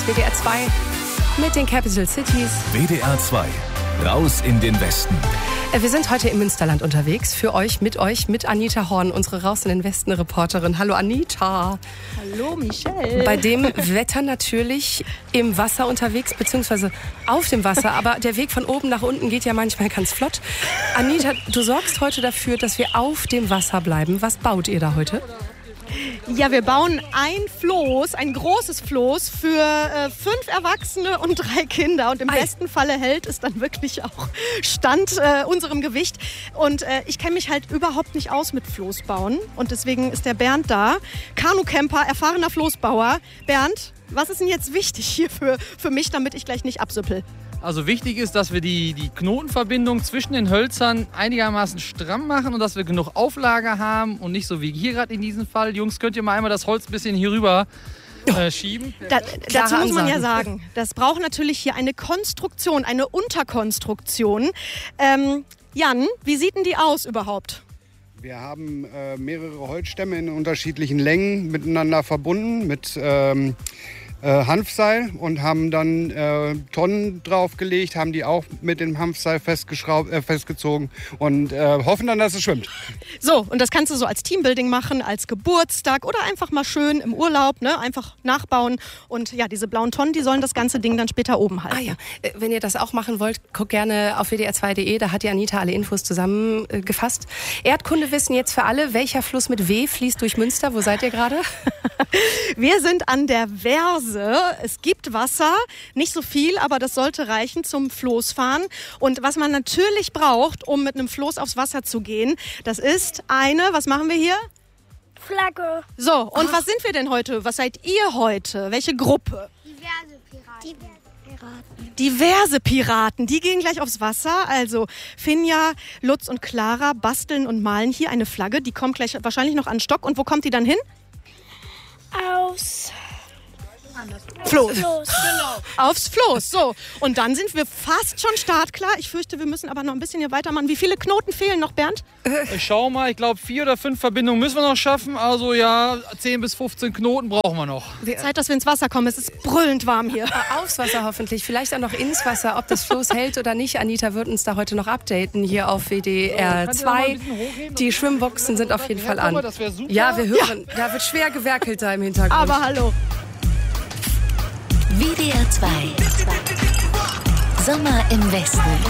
WDR 2 mit den Capital Cities. WDR 2, raus in den Westen. Wir sind heute im Münsterland unterwegs. Für euch, mit Anita Horn, unsere Raus in den Westen-Reporterin. Hallo Anita. Hallo Michelle. Bei dem Wetter natürlich im Wasser unterwegs, beziehungsweise auf dem Wasser. Aber der Weg von oben nach unten geht ja manchmal ganz flott. Anita, du sorgst heute dafür, dass wir auf dem Wasser bleiben. Was baut ihr da heute? Ja, wir bauen ein Floß, ein großes Floß für 5 Erwachsene und 3 Kinder. Und im besten Falle hält es dann wirklich auch stand unserem Gewicht. Und ich kenne mich halt überhaupt nicht aus mit Floßbauen. Und deswegen ist der Bernd da, Kanukemper, erfahrener Floßbauer. Bernd, was ist denn jetzt wichtig hier für mich, damit ich gleich nicht absüppel? Also wichtig ist, dass wir die Knotenverbindung zwischen den Hölzern einigermaßen stramm machen und dass wir genug Auflage haben und nicht so wie hier gerade in diesem Fall. Jungs, könnt ihr mal einmal das Holz ein bisschen hier rüber schieben? Dazu muss man ja sagen, das braucht natürlich hier eine Konstruktion, eine Unterkonstruktion. Jan, wie sieht denn die aus überhaupt? Wir haben mehrere Holzstämme in unterschiedlichen Längen miteinander verbunden mit Hanfseil und haben dann Tonnen draufgelegt, haben die auch mit dem Hanfseil festgezogen und hoffen dann, dass es schwimmt. So, und das kannst du so als Teambuilding machen, als Geburtstag oder einfach mal schön im Urlaub, ne? Einfach nachbauen. Und ja, diese blauen Tonnen, die sollen das ganze Ding dann später oben halten. Ah ja, wenn ihr das auch machen wollt, guckt gerne auf wdr2.de, da hat die Anita alle Infos zusammengefasst. Erdkundewissen jetzt für alle, welcher Fluss mit W fließt durch Münster? Wo seid ihr gerade? Wir sind an der Verse. Es gibt Wasser, nicht so viel, aber das sollte reichen zum Floßfahren. Und was man natürlich braucht, um mit einem Floß aufs Wasser zu gehen, das ist was machen wir hier? Flagge. So, und was sind wir denn heute? Was seid ihr heute? Welche Gruppe? Diverse Piraten, die gehen gleich aufs Wasser. Also Finja, Lutz und Clara basteln und malen hier eine Flagge. Die kommt gleich wahrscheinlich noch an den Stock. Und wo kommt die dann hin? Aufs Floß. Floß. Genau. Aufs Floß. So. Und dann sind wir fast schon startklar. Ich fürchte, wir müssen aber noch ein bisschen hier weitermachen. Wie viele Knoten fehlen noch, Bernd? Ich schau mal, ich glaube 4 oder 5 Verbindungen müssen wir noch schaffen. Also ja, 10 bis 15 Knoten brauchen wir noch. Zeit, dass wir ins Wasser kommen. Es ist brüllend warm hier. Aufs Wasser hoffentlich, vielleicht auch noch ins Wasser. Ob das Floß hält oder nicht, Anita wird uns da heute noch updaten hier auf WDR 2. Die Schwimmboxen sind auf jeden Fall an. Das wäre super. Ja, wir hören, da wird schwer gewerkelt da im Hintergrund. Aber hallo. WDR 2 Sommer im Westen.